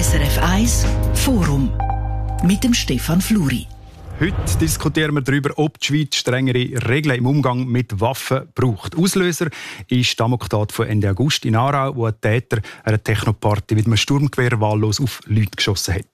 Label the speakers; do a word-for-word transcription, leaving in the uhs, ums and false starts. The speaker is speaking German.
Speaker 1: S R F eins Forum mit dem Stefan Fluri.
Speaker 2: Heute diskutieren wir darüber, ob die Schweiz strengere Regeln im Umgang mit Waffen braucht. Auslöser ist die Amoktat von Ende August in Aarau, wo ein Täter einer Technoparty mit einem Sturmgewehr wahllos auf Leute geschossen hat.